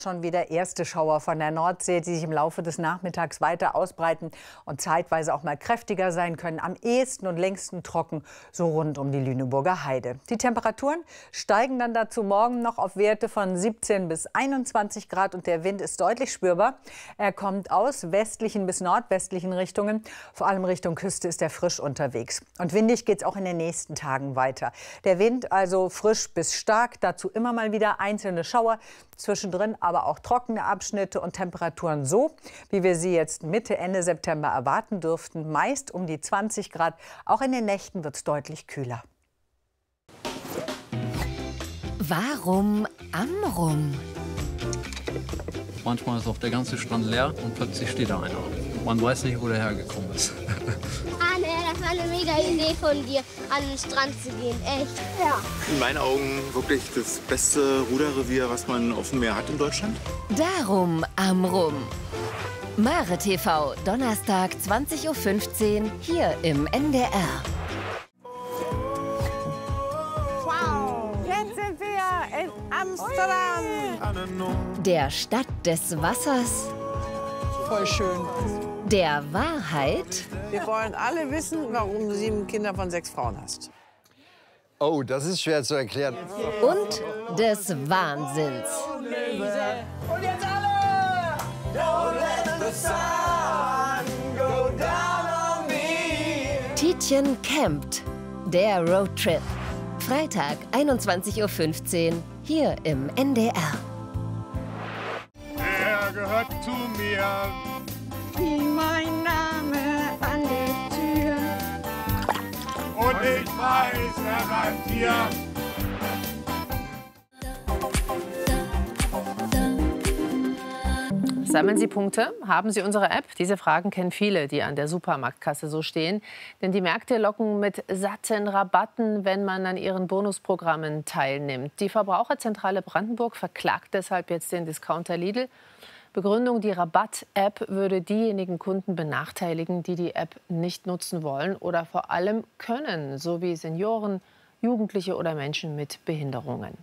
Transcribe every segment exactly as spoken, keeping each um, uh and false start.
Schon wieder erste Schauer von der Nordsee, die sich im Laufe des Nachmittags weiter ausbreiten und zeitweise auch mal kräftiger sein können. Am ehesten und längsten trocken, so rund um die Lüneburger Heide. Die Temperaturen steigen dann dazu morgen noch auf Werte von siebzehn bis einundzwanzig Grad und der Wind ist deutlich spürbar. Er kommt aus westlichen bis nordwestlichen Richtungen. Vor allem Richtung Küste ist er frisch unterwegs. Und windig geht es auch in den nächsten Tagen weiter. Der Wind also frisch bis stark, dazu immer mal wieder einzelne Schauer, zwischendrin aber auch trockene Abschnitte und Temperaturen so, wie wir sie jetzt Mitte, Ende September erwarten dürften. Meist um die zwanzig Grad. Auch in den Nächten wird es deutlich kühler. Warum Amrum? Manchmal ist auch der ganze Strand leer und plötzlich steht da einer. Man weiß nicht, wo der hergekommen ist. Ah, ne, das war eine mega Idee von dir, an den Strand zu gehen. Echt? Ja. In meinen Augen wirklich das beste Ruderrevier, was man auf dem Meer hat in Deutschland. Darum Amrum. Mare T V, Donnerstag zwanzig Uhr fünfzehn, hier im N D R. Wow, jetzt sind wir in Amsterdam. Der Stadt des Wassers. Voll schön. Der Wahrheit. Wir wollen alle wissen, warum du sieben Kinder von sechs Frauen hast. Oh, das ist schwer zu erklären. Und des Wahnsinns. Und jetzt alle! Don't let the sun go down on me. Tietjen campt. Der Roadtrip. Freitag, einundzwanzig Uhr fünfzehn, hier im N D R. Er gehört zu mir. Wie mein Name an der Tür. Und ich weiß, er bleibt hier. Sammeln Sie Punkte? Haben Sie unsere App? Diese Fragen kennen viele, die an der Supermarktkasse so stehen. Denn die Märkte locken mit satten Rabatten, wenn man an ihren Bonusprogrammen teilnimmt. Die Verbraucherzentrale Brandenburg verklagt deshalb jetzt den Discounter Lidl. Begründung, die Rabatt-App würde diejenigen Kunden benachteiligen, die die App nicht nutzen wollen oder vor allem können, so wie Senioren, Jugendliche oder Menschen mit Behinderungen.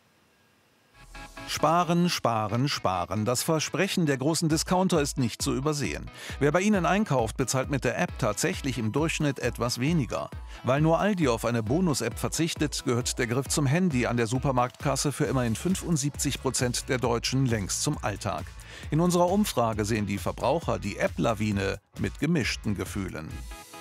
Sparen, sparen, sparen. Das Versprechen der großen Discounter ist nicht zu übersehen. Wer bei ihnen einkauft, bezahlt mit der App tatsächlich im Durchschnitt etwas weniger. Weil nur Aldi auf eine Bonus-App verzichtet, gehört der Griff zum Handy an der Supermarktkasse für immerhin fünfundsiebzig Prozent der Deutschen längst zum Alltag. In unserer Umfrage sehen die Verbraucher die App-Lawine mit gemischten Gefühlen.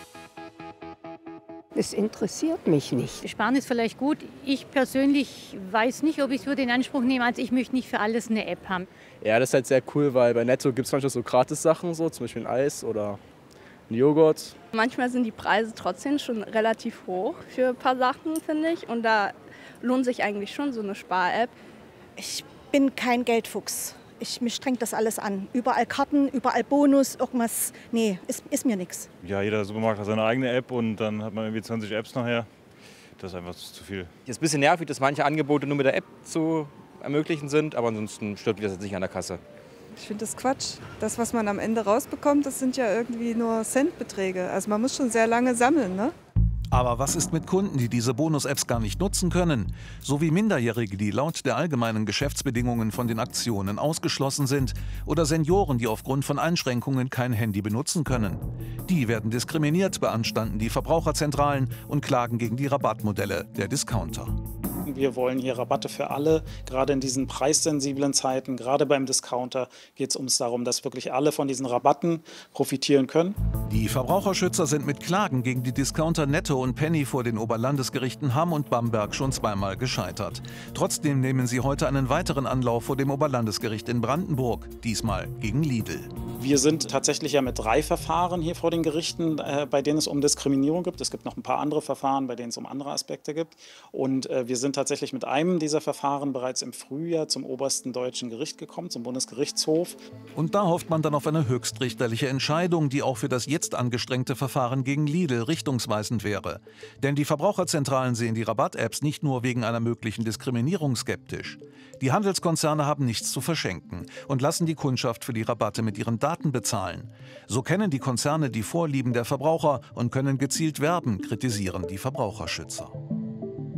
Es interessiert mich nicht. Sparen ist vielleicht gut. Ich persönlich weiß nicht, ob ich es würde in Anspruch nehmen. Also ich möchte nicht für alles eine App haben. Ja, das ist halt sehr cool, weil bei Netto gibt es manchmal so Gratis-Sachen, so zum Beispiel ein Eis oder ein Joghurt. Manchmal sind die Preise trotzdem schon relativ hoch für ein paar Sachen, finde ich. Und da lohnt sich eigentlich schon so eine Spar-App. Ich bin kein Geldfuchs. Ich, mich strengt das alles an. Überall Karten, überall Bonus, irgendwas. Nee, ist, ist mir nichts. Ja, jeder Supermarkt hat seine eigene App und dann hat man irgendwie zwanzig Apps nachher. Das ist einfach zu viel. Es ist ein bisschen nervig, dass manche Angebote nur mit der App zu ermöglichen sind, aber ansonsten stört mich das jetzt nicht an der Kasse. Ich finde das Quatsch. Das, was man am Ende rausbekommt, das sind ja irgendwie nur Centbeträge. Also man muss schon sehr lange sammeln, ne? Aber was ist mit Kunden, die diese Bonus-Apps gar nicht nutzen können? Sowie Minderjährige, die laut der allgemeinen Geschäftsbedingungen von den Aktionen ausgeschlossen sind, oder Senioren, die aufgrund von Einschränkungen kein Handy benutzen können. Die werden diskriminiert, beanstanden die Verbraucherzentralen und klagen gegen die Rabattmodelle der Discounter. Wir wollen hier Rabatte für alle, gerade in diesen preissensiblen Zeiten, gerade beim Discounter geht es uns darum, dass wirklich alle von diesen Rabatten profitieren können. Die Verbraucherschützer sind mit Klagen gegen die Discounter Netto und Penny vor den Oberlandesgerichten Hamm und Bamberg schon zweimal gescheitert. Trotzdem nehmen sie heute einen weiteren Anlauf vor dem Oberlandesgericht in Brandenburg, diesmal gegen Lidl. Wir sind tatsächlich ja mit drei Verfahren hier vor den Gerichten, äh, bei denen es um Diskriminierung gibt. Es gibt noch ein paar andere Verfahren, bei denen es um andere Aspekte gibt. Und äh, wir sind tatsächlich mit einem dieser Verfahren bereits im Frühjahr zum obersten deutschen Gericht gekommen, zum Bundesgerichtshof. Und da hofft man dann auf eine höchstrichterliche Entscheidung, die auch für das jetzt angestrengte Verfahren gegen Lidl richtungsweisend wäre. Denn die Verbraucherzentralen sehen die Rabatt-Apps nicht nur wegen einer möglichen Diskriminierung skeptisch. Die Handelskonzerne haben nichts zu verschenken und lassen die Kundschaft für die Rabatte mit ihren Daten bezahlen. So kennen die Konzerne die Vorlieben der Verbraucher und können gezielt werben, kritisieren die Verbraucherschützer.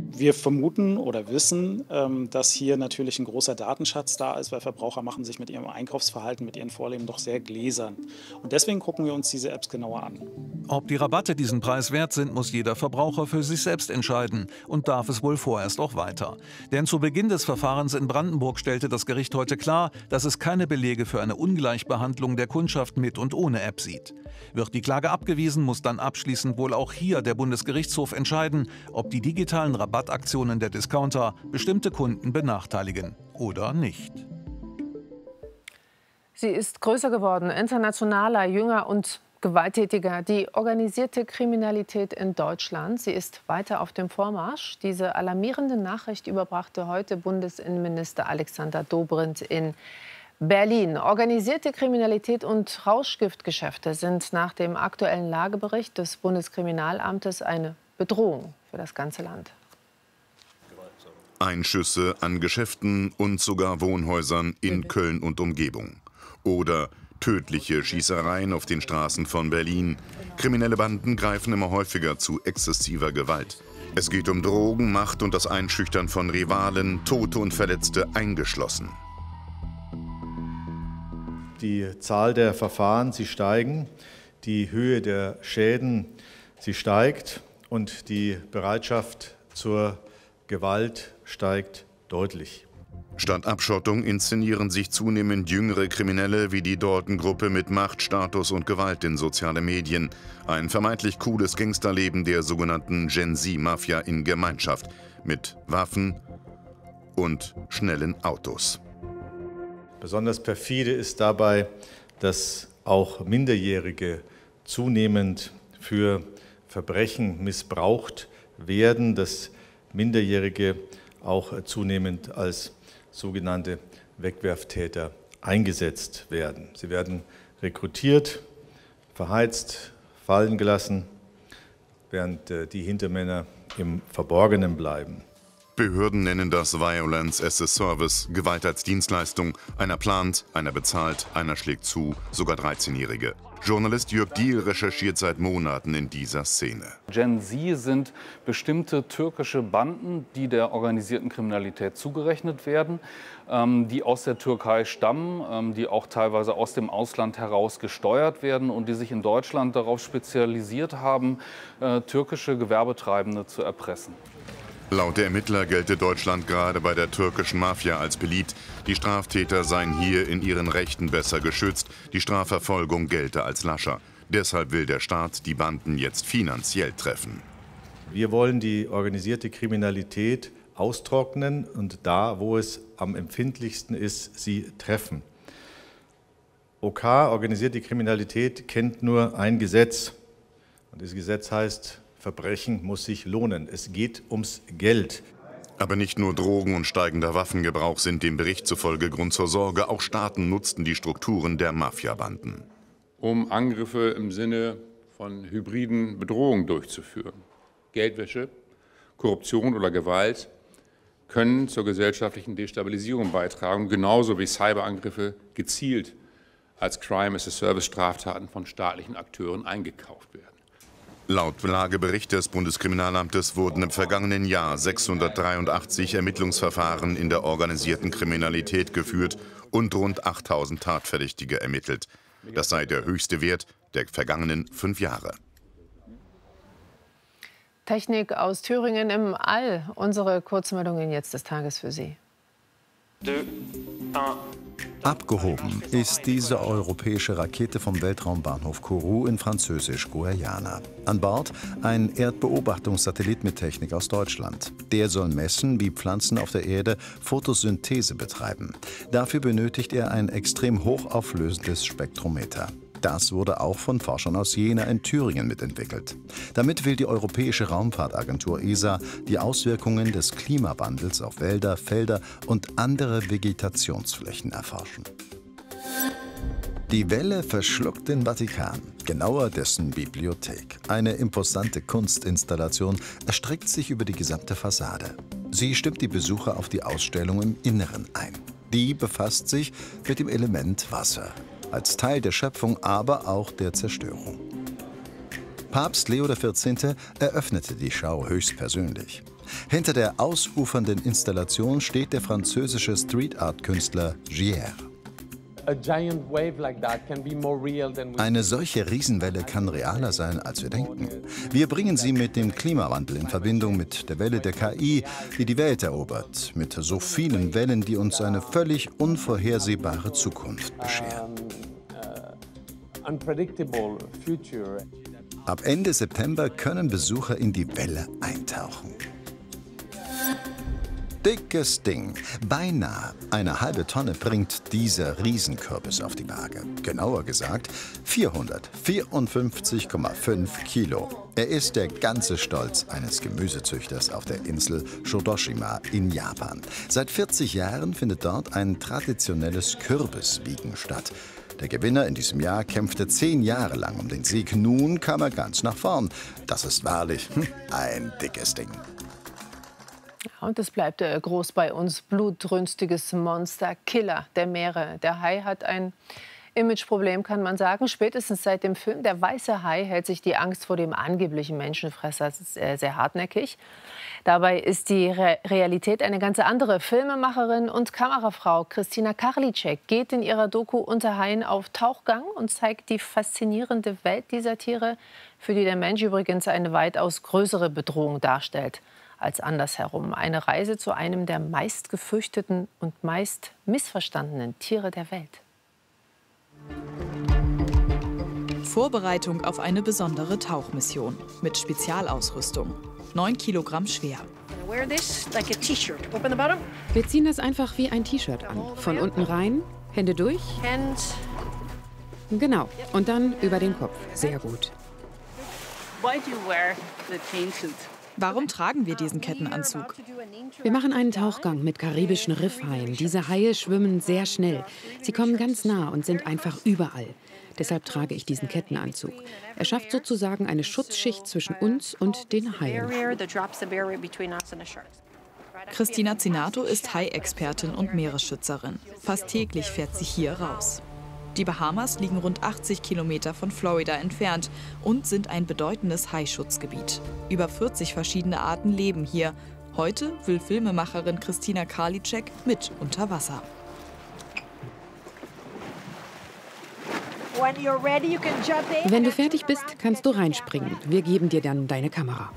Wir vermuten oder wissen, dass hier natürlich ein großer Datenschatz da ist, weil Verbraucher machen sich mit ihrem Einkaufsverhalten, mit ihren Vorlieben doch sehr gläsern. Und deswegen gucken wir uns diese Apps genauer an. Ob die Rabatte diesen Preis wert sind, muss jeder Verbraucher für sich selbst entscheiden und darf es wohl vorerst auch weiter. Denn zu Beginn des Verfahrens in Brandenburg stellte das Gericht heute klar, dass es keine Belege für eine Ungleichbehandlung der Kundschaft mit und ohne App sieht. Wird die Klage abgewiesen, muss dann abschließend wohl auch hier der Bundesgerichtshof entscheiden, ob die digitalen Rabattaktionen der Discounter bestimmte Kunden benachteiligen oder nicht. Sie ist größer geworden, internationaler, jünger und gewalttätiger. Die organisierte Kriminalität in Deutschland, sie ist weiter auf dem Vormarsch. Diese alarmierende Nachricht überbrachte heute Bundesinnenminister Alexander Dobrindt in Berlin. Organisierte Kriminalität und Rauschgiftgeschäfte sind nach dem aktuellen Lagebericht des Bundeskriminalamtes eine Bedrohung für das ganze Land. Einschüsse an Geschäften und sogar Wohnhäusern in Köln und Umgebung. Oder tödliche Schießereien auf den Straßen von Berlin. Kriminelle Banden greifen immer häufiger zu exzessiver Gewalt. Es geht um Drogen, Macht und das Einschüchtern von Rivalen, Tote und Verletzte eingeschlossen. Die Zahl der Verfahren, sie steigen, die Höhe der Schäden, sie steigt und die Bereitschaft zur Gewalt steigt deutlich. Statt Abschottung inszenieren sich zunehmend jüngere Kriminelle wie die Dalton-Gruppe mit Macht, Status und Gewalt in sozialen Medien. Ein vermeintlich cooles Gangsterleben der sogenannten Gen Z-Mafia in Gemeinschaft mit Waffen und schnellen Autos. Besonders perfide ist dabei, dass auch Minderjährige zunehmend für Verbrechen missbraucht werden, dass Minderjährige auch zunehmend als sogenannte Wegwerftäter eingesetzt werden. Sie werden rekrutiert, verheizt, fallen gelassen, während die Hintermänner im Verborgenen bleiben. Behörden nennen das Violence as a Service, Gewalt als Dienstleistung. Einer plant, einer bezahlt, einer schlägt zu, sogar dreizehnjährige. Journalist Jörg Diehl recherchiert seit Monaten in dieser Szene. Gen Z sind bestimmte türkische Banden, die der organisierten Kriminalität zugerechnet werden, ähm, die aus der Türkei stammen, ähm, die auch teilweise aus dem Ausland heraus gesteuert werden und die sich in Deutschland darauf spezialisiert haben, äh, türkische Gewerbetreibende zu erpressen. Laut der Ermittler gelte Deutschland gerade bei der türkischen Mafia als beliebt. Die Straftäter seien hier in ihren Rechten besser geschützt. Die Strafverfolgung gelte als lascher. Deshalb will der Staat die Banden jetzt finanziell treffen. Wir wollen die organisierte Kriminalität austrocknen und da, wo es am empfindlichsten ist, sie treffen. OK, organisierte Kriminalität, kennt nur ein Gesetz. Und dieses Gesetz heißt: Verbrechen muss sich lohnen. Es geht ums Geld. Aber nicht nur Drogen und steigender Waffengebrauch sind dem Bericht zufolge Grund zur Sorge. Auch Staaten nutzten die Strukturen der Mafiabanden, um Angriffe im Sinne von hybriden Bedrohungen durchzuführen. Geldwäsche, Korruption oder Gewalt können zur gesellschaftlichen Destabilisierung beitragen, genauso wie Cyberangriffe gezielt als Crime-as-a-Service-Straftaten von staatlichen Akteuren eingekauft werden. Laut Lagebericht des Bundeskriminalamtes wurden im vergangenen Jahr sechshundertdreiundachtzig Ermittlungsverfahren in der organisierten Kriminalität geführt und rund achttausend Tatverdächtige ermittelt. Das sei der höchste Wert der vergangenen fünf Jahre. Technik aus Thüringen im All. Unsere Kurzmeldungen jetzt des Tages für Sie. Abgehoben ist diese europäische Rakete vom Weltraumbahnhof Kourou in Französisch-Guayana. An Bord ein Erdbeobachtungssatellit mit Technik aus Deutschland. Der soll messen, wie Pflanzen auf der Erde Photosynthese betreiben. Dafür benötigt er ein extrem hochauflösendes Spektrometer. Das wurde auch von Forschern aus Jena in Thüringen mitentwickelt. Damit will die Europäische Raumfahrtagentur E S A die Auswirkungen des Klimawandels auf Wälder, Felder und andere Vegetationsflächen erforschen. Die Welle verschluckt den Vatikan, genauer dessen Bibliothek. Eine imposante Kunstinstallation erstreckt sich über die gesamte Fassade. Sie stimmt die Besucher auf die Ausstellung im Inneren ein. Die befasst sich mit dem Element Wasser. Als Teil der Schöpfung, aber auch der Zerstörung. Papst Leo der vierzehnte eröffnete die Schau höchstpersönlich. Hinter der ausufernden Installation steht der französische Street-Art-Künstler Gier. Eine solche Riesenwelle kann realer sein, als wir denken. Wir bringen sie mit dem Klimawandel in Verbindung mit der Welle der K I, die die Welt erobert, mit so vielen Wellen, die uns eine völlig unvorhersehbare Zukunft bescheren. Ab Ende September können Besucher in die Welle eintauchen. Dickes Ding. Beinahe eine halbe Tonne bringt dieser Riesenkürbis auf die Waage. Genauer gesagt vierhundertvierundfünfzig Komma fünf Kilo. Er ist der ganze Stolz eines Gemüsezüchters auf der Insel Shodoshima in Japan. Seit vierzig Jahren findet dort ein traditionelles Kürbiswiegen statt. Der Gewinner in diesem Jahr kämpfte zehn Jahre lang um den Sieg. Nun kam er ganz nach vorn. Das ist wahrlich ein dickes Ding. Und es bleibt äh, groß bei uns. Blutrünstiges Monster, Killer der Meere. Der Hai hat ein Imageproblem, kann man sagen. Spätestens seit dem Film Der weiße Hai hält sich die Angst vor dem angeblichen Menschenfresser sehr, sehr hartnäckig. Dabei ist die Re Realität eine ganz andere. Filmemacherin und Kamerafrau Christina Karliczek geht in ihrer Doku Unter Haien auf Tauchgang und zeigt die faszinierende Welt dieser Tiere, für die der Mensch übrigens eine weitaus größere Bedrohung darstellt als andersherum. Eine Reise zu einem der meist gefürchteten und meist missverstandenen Tiere der Welt. Vorbereitung auf eine besondere Tauchmission mit Spezialausrüstung. neun Kilogramm schwer. Wir ziehen das einfach wie ein T-Shirt an. Von unten rein, Hände durch. Genau. Und dann über den Kopf. Sehr gut. Warum tragen wir diesen Kettenanzug? Wir machen einen Tauchgang mit karibischen Riffhaien. Diese Haie schwimmen sehr schnell. Sie kommen ganz nah und sind einfach überall. Deshalb trage ich diesen Kettenanzug. Er schafft sozusagen eine Schutzschicht zwischen uns und den Haien. Christina Zinato ist Hai-Expertin und Meeresschützerin. Fast täglich fährt sie hier raus. Die Bahamas liegen rund achtzig Kilometer von Florida entfernt und sind ein bedeutendes Haischutzgebiet. Über vierzig verschiedene Arten leben hier. Heute will Filmemacherin Christina Karliczek mit unter Wasser. Wenn du fertig bist, kannst du reinspringen. Wir geben dir dann deine Kamera.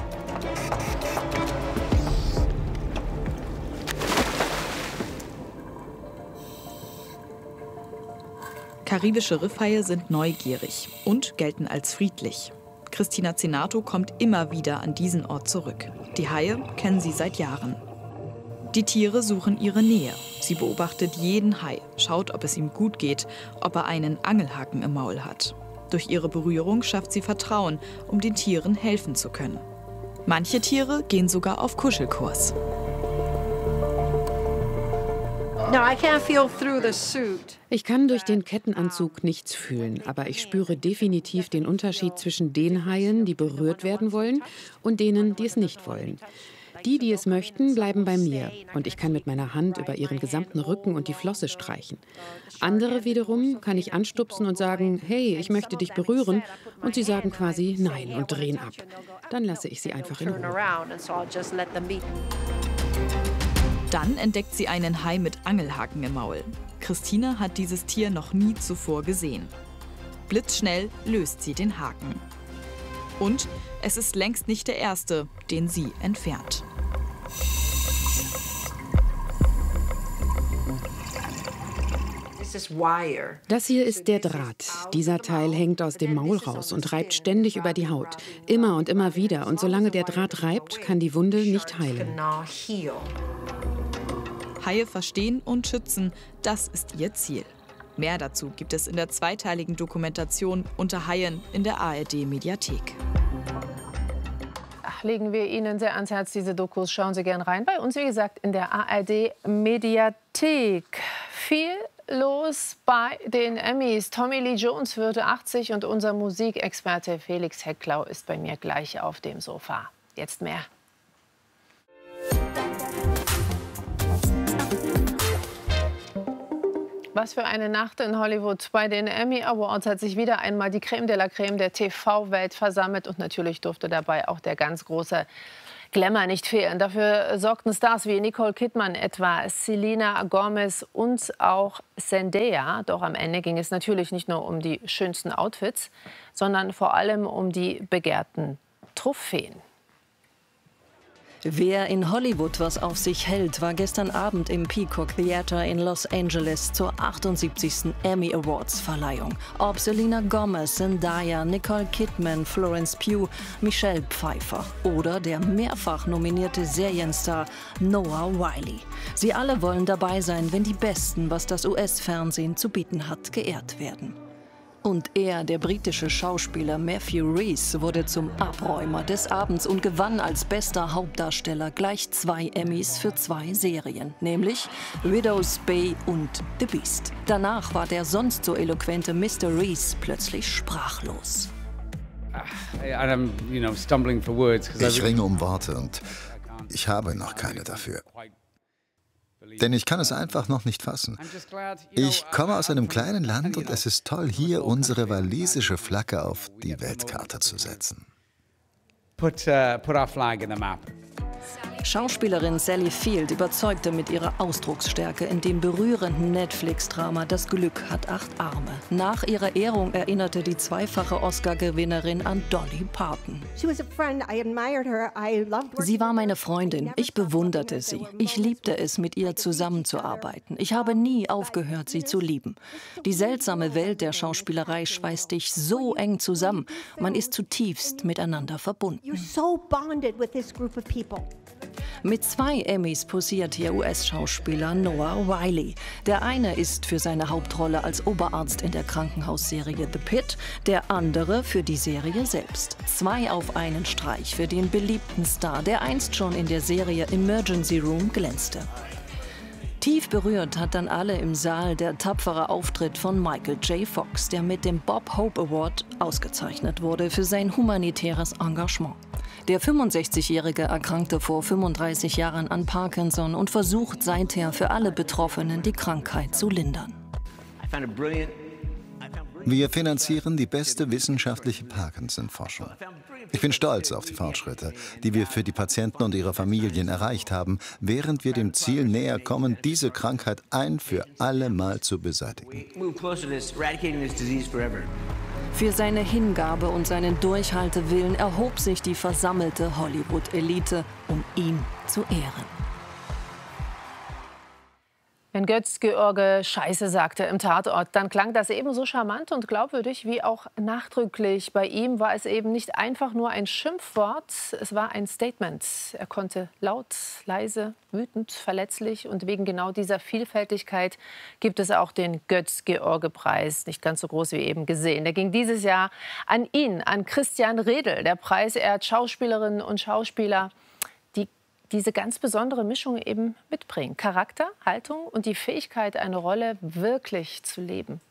Karibische Riffhaie sind neugierig und gelten als friedlich. Christina Zinato kommt immer wieder an diesen Ort zurück. Die Haie kennen sie seit Jahren. Die Tiere suchen ihre Nähe. Sie beobachtet jeden Hai, schaut, ob es ihm gut geht, ob er einen Angelhaken im Maul hat. Durch ihre Berührung schafft sie Vertrauen, um den Tieren helfen zu können. Manche Tiere gehen sogar auf Kuschelkurs. Ich kann durch den Kettenanzug nichts fühlen, aber ich spüre definitiv den Unterschied zwischen den Haien, die berührt werden wollen, und denen, die es nicht wollen. Die, die es möchten, bleiben bei mir und ich kann mit meiner Hand über ihren gesamten Rücken und die Flosse streichen. Andere wiederum kann ich anstupsen und sagen, hey, ich möchte dich berühren, und sie sagen quasi nein und drehen ab. Dann lasse ich sie einfach in Ruhe. Dann entdeckt sie einen Hai mit Angelhaken im Maul. Christina hat dieses Tier noch nie zuvor gesehen. Blitzschnell löst sie den Haken. Und es ist längst nicht der erste, den sie entfernt. Das hier ist der Draht. Dieser Teil hängt aus dem Maul raus und reibt ständig über die Haut. Immer und immer wieder. Und solange der Draht reibt, kann die Wunde nicht heilen. Haie verstehen und schützen, das ist ihr Ziel. Mehr dazu gibt es in der zweiteiligen Dokumentation Unter Haien in der A R D-Mediathek. Legen wir Ihnen sehr ans Herz, diese Dokus. Schauen Sie gern rein. Bei uns, wie gesagt, in der A R D-Mediathek. Viel los bei den Emmys. Tommy Lee Jones würde achtzig und unser Musikexperte Felix Hecklau ist bei mir gleich auf dem Sofa. Jetzt mehr. Was für eine Nacht in Hollywood. Bei den Emmy Awards hat sich wieder einmal die Creme de la Creme der T V-Welt versammelt. Und natürlich durfte dabei auch der ganz große Glamour nicht fehlen. Dafür sorgten Stars wie Nicole Kidman etwa, Selena Gomez und auch Zendaya. Doch am Ende ging es natürlich nicht nur um die schönsten Outfits, sondern vor allem um die begehrten Trophäen. Wer in Hollywood was auf sich hält, war gestern Abend im Peacock Theater in Los Angeles zur achtundsiebzigsten Emmy Awards Verleihung. Ob Selena Gomez, Zendaya, Nicole Kidman, Florence Pugh, Michelle Pfeiffer oder der mehrfach nominierte Serienstar Noah Wyle. Sie alle wollen dabei sein, wenn die Besten, was das U S-Fernsehen zu bieten hat, geehrt werden. Und er, der britische Schauspieler Matthew Rhys, wurde zum Abräumer des Abends und gewann als bester Hauptdarsteller gleich zwei Emmys für zwei Serien, nämlich Widow's Bay und The Beast. Danach war der sonst so eloquente Mister Rhys plötzlich sprachlos. Ich ringe um Worte und ich habe noch keine dafür. Denn ich kann es einfach noch nicht fassen. Ich komme aus einem kleinen Land und es ist toll, hier unsere walisische Flagge auf die Weltkarte zu setzen. Put, uh, put our flag in the map. Schauspielerin Sally Field überzeugte mit ihrer Ausdrucksstärke in dem berührenden Netflix-Drama Das Glück hat acht Arme. Nach ihrer Ehrung erinnerte die zweifache Oscar-Gewinnerin an Dolly Parton. Sie war meine Freundin. Ich bewunderte sie. Ich liebte es, mit ihr zusammenzuarbeiten. Ich habe nie aufgehört, sie zu lieben. Die seltsame Welt der Schauspielerei schweißt dich so eng zusammen. Man ist zutiefst miteinander verbunden. Mit zwei Emmys posiert hier U S-Schauspieler Noah Wyle. Der eine ist für seine Hauptrolle als Oberarzt in der Krankenhausserie The Pitt, der andere für die Serie selbst. Zwei auf einen Streich für den beliebten Star, der einst schon in der Serie Emergency Room glänzte. Tief berührt hat dann alle im Saal der tapfere Auftritt von Michael J. Fox, der mit dem Bob Hope Award ausgezeichnet wurde für sein humanitäres Engagement. Der fünfundsechzigjährige erkrankte vor fünfunddreißig Jahren an Parkinson und versucht seither für alle Betroffenen die Krankheit zu lindern. Wir finanzieren die beste wissenschaftliche Parkinson-Forschung. Ich bin stolz auf die Fortschritte, die wir für die Patienten und ihre Familien erreicht haben, während wir dem Ziel näher kommen, diese Krankheit ein für alle Mal zu beseitigen. Für seine Hingabe und seinen Durchhaltewillen erhob sich die versammelte Hollywood-Elite, um ihn zu ehren. Wenn Götz-George Scheiße sagte im Tatort, dann klang das ebenso charmant und glaubwürdig wie auch nachdrücklich. Bei ihm war es eben nicht einfach nur ein Schimpfwort, es war ein Statement. Er konnte laut, leise, wütend, verletzlich und wegen genau dieser Vielfältigkeit gibt es auch den Götz-George-Preis, nicht ganz so groß wie eben gesehen. Der ging dieses Jahr an ihn, an Christian Redl. Der Preis ehrt Schauspielerinnen und Schauspieler, die diese ganz besondere Mischung eben mitbringen. Charakter, Haltung und die Fähigkeit, eine Rolle wirklich zu leben.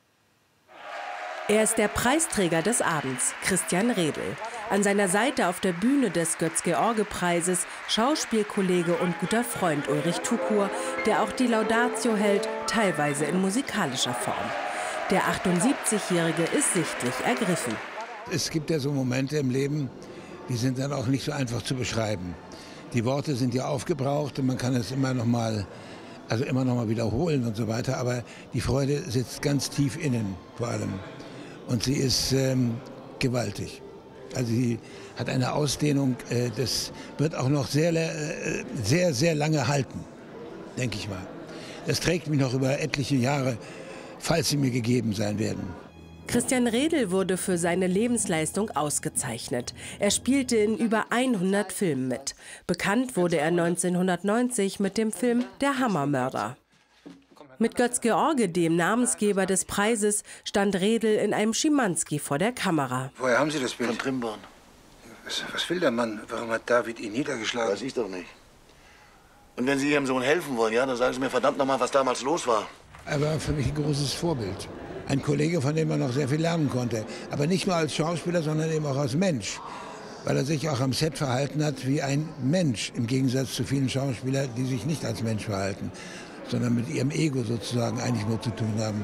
Er ist der Preisträger des Abends, Christian Redl. An seiner Seite auf der Bühne des Götz-George-Preises Schauspielkollege und guter Freund Ulrich Tukur, der auch die Laudatio hält, teilweise in musikalischer Form. Der achtundsiebzigjährige ist sichtlich ergriffen. Es gibt ja so Momente im Leben, die sind dann auch nicht so einfach zu beschreiben. Die Worte sind ja aufgebraucht und man kann es immer noch mal, also immer noch mal wiederholen und so weiter. Aber die Freude sitzt ganz tief innen vor allem. Und sie ist ähm, gewaltig. Also sie hat eine Ausdehnung, äh, das wird auch noch sehr, äh, sehr, sehr lange halten, denke ich mal. Das trägt mich noch über etliche Jahre, falls sie mir gegeben sein werden. Christian Redl wurde für seine Lebensleistung ausgezeichnet. Er spielte in über hundert Filmen mit. Bekannt wurde er neunzehnhundertneunzig mit dem Film Der Hammermörder. Mit Götz-George, dem Namensgeber des Preises, stand Redl in einem Schimanski vor der Kamera. Woher haben Sie das Bild? Von Trimborn. Was, was will der Mann? Warum hat David ihn niedergeschlagen? Weiß ich doch nicht. Und wenn Sie Ihrem Sohn helfen wollen, ja, dann sagen Sie mir verdammt noch mal, was damals los war. Er war für mich ein großes Vorbild. Ein Kollege, von dem man noch sehr viel lernen konnte. Aber nicht nur als Schauspieler, sondern eben auch als Mensch. Weil er sich auch am Set verhalten hat wie ein Mensch. Im Gegensatz zu vielen Schauspielern, die sich nicht als Mensch verhalten, sondern mit ihrem Ego sozusagen eigentlich nur zu tun haben.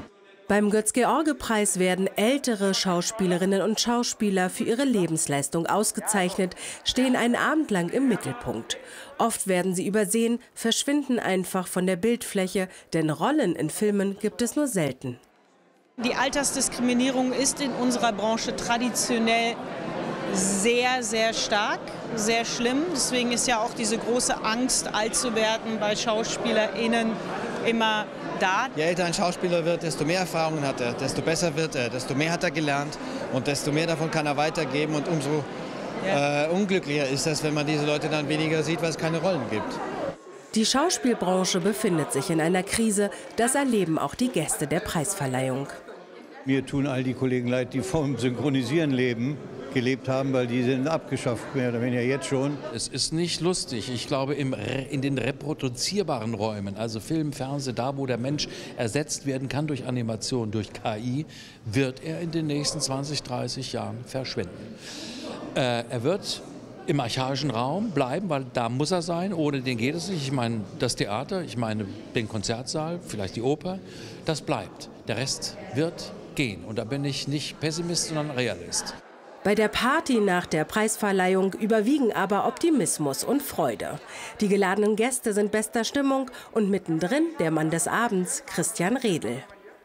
Beim Götz-George-Preis werden ältere Schauspielerinnen und Schauspieler für ihre Lebensleistung ausgezeichnet, stehen einen Abend lang im Mittelpunkt. Oft werden sie übersehen, verschwinden einfach von der Bildfläche, denn Rollen in Filmen gibt es nur selten. Die Altersdiskriminierung ist in unserer Branche traditionell sehr, sehr stark, sehr schlimm. Deswegen ist ja auch diese große Angst, alt zu werden bei SchauspielerInnen immer da. Je älter ein Schauspieler wird, desto mehr Erfahrungen hat er, desto besser wird er, desto mehr hat er gelernt und desto mehr davon kann er weitergeben und umso ja. äh, unglücklicher ist es, wenn man diese Leute dann weniger sieht, weil es keine Rollen gibt. Die Schauspielbranche befindet sich in einer Krise, das erleben auch die Gäste der Preisverleihung. Mir tun all die Kollegen leid, die vom Synchronisieren leben, gelebt haben, weil die sind abgeschafft, mehr oder weniger jetzt schon. Es ist nicht lustig. Ich glaube, im, in den reproduzierbaren Räumen, also Film, Fernsehen, da wo der Mensch ersetzt werden kann durch Animation, durch K I, wird er in den nächsten zwanzig, dreißig Jahren verschwinden. Äh, er wird im archaischen Raum bleiben, weil da muss er sein, ohne den geht es nicht. Ich meine das Theater, ich meine den Konzertsaal, vielleicht die Oper, das bleibt. Der Rest wird gehen und da bin ich nicht Pessimist, sondern Realist. Bei der Party nach der Preisverleihung überwiegen aber Optimismus und Freude. Die geladenen Gäste sind bester Stimmung und mittendrin der Mann des Abends, Christian Redl.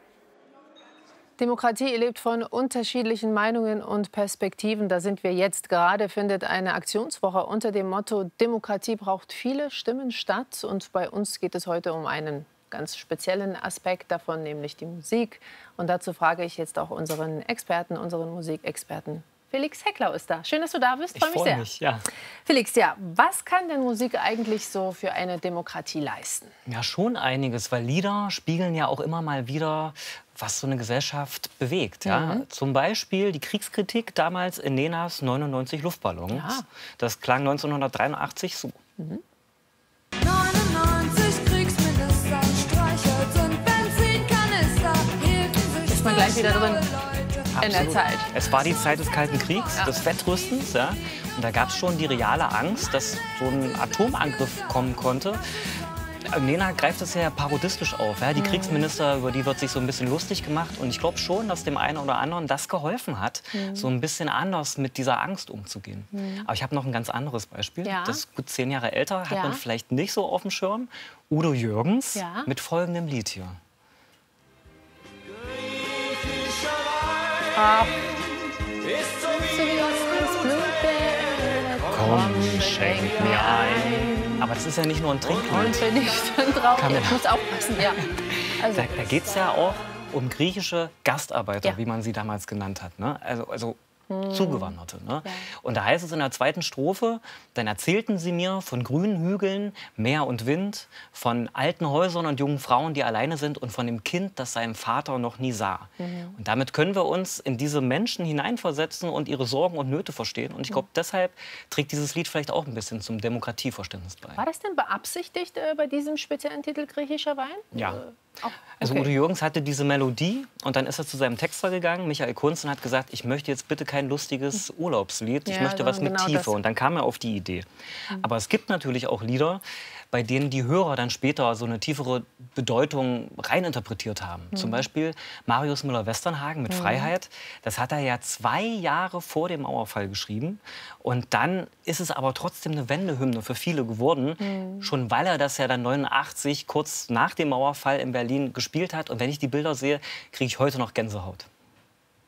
Demokratie lebt von unterschiedlichen Meinungen und Perspektiven. Da sind wir jetzt. Gerade findet eine Aktionswoche unter dem Motto Demokratie braucht viele Stimmen statt. Und bei uns geht es heute um einen ganz speziellen Aspekt davon, nämlich die Musik. Und dazu frage ich jetzt auch unseren Experten, unseren Musikexperten. Felix Hecklau ist da. Schön, dass du da bist. Ich freue mich mich, sehr. ja. Felix, ja, was kann denn Musik eigentlich so für eine Demokratie leisten? Ja, schon einiges, weil Lieder spiegeln ja auch immer mal wieder, was so eine Gesellschaft bewegt. Ja? Mhm. Zum Beispiel die Kriegskritik damals in Nenas neunundneunzig Luftballons. Ja. Das klang neunzehnhundertdreiundachtzig so. Mhm. neunundneunzig Kriegsminister, Streichholz und Benzinkanister hielten sich. Ist man gleich wieder drin? In der Zeit. Es war die Zeit des Kalten Kriegs, Ja. des Wettrüstens. Ja? Und da gab es schon die reale Angst, dass so ein Atomangriff kommen konnte. Nena greift das ja parodistisch auf. Ja? Die Mhm. Kriegsminister, über die wird sich so ein bisschen lustig gemacht. Und ich glaube schon, dass dem einen oder anderen das geholfen hat, Mhm. so ein bisschen anders mit dieser Angst umzugehen. Mhm. Aber ich habe noch ein ganz anderes Beispiel. Ja. Das ist gut zehn Jahre älter, hat Ja. man vielleicht nicht so auf dem Schirm. Udo Jürgens Ja. mit folgendem Lied hier. Ach. Komm, schenk mir ein. Aber das ist ja nicht nur ein Trinklied. Und wenn ich dann drauf Kann man- ich muss aufpassen, ja. Also, Da, da geht es ja auch um griechische Gastarbeiter, Ja. wie man sie damals genannt hat. Ne? Also, also Hm. Zugewanderte. Ne? Ja. Und da heißt es in der zweiten Strophe, dann erzählten sie mir von grünen Hügeln, Meer und Wind, von alten Häusern und jungen Frauen, die alleine sind und von dem Kind, das seinen Vater noch nie sah. Mhm. Und damit können wir uns in diese Menschen hineinversetzen und ihre Sorgen und Nöte verstehen. Und ich glaube, deshalb trägt dieses Lied vielleicht auch ein bisschen zum Demokratieverständnis bei. war das denn beabsichtigt äh, bei diesem speziellen Titel Griechischer Wein? Ja. Äh, auch, Also okay. Udo Jürgens hatte diese Melodie und dann ist er zu seinem Texter gegangen, Michael Kunz, und hat gesagt, ich möchte jetzt bitte kein lustiges Urlaubslied, ich Ja, möchte was mit genau Tiefe. das. Und dann kam er auf die Idee. Aber es gibt natürlich auch Lieder, bei denen die Hörer dann später so eine tiefere Bedeutung reininterpretiert haben. Mhm. Zum Beispiel Marius Müller-Westernhagen mit Mhm. Freiheit. Das hat er ja zwei Jahre vor dem Mauerfall geschrieben. Und dann ist es aber trotzdem eine Wendehymne für viele geworden. Mhm. Schon weil er das ja dann neunundachtzig, kurz nach dem Mauerfall in Berlin gespielt hat. Und wenn ich die Bilder sehe, kriege ich heute noch Gänsehaut.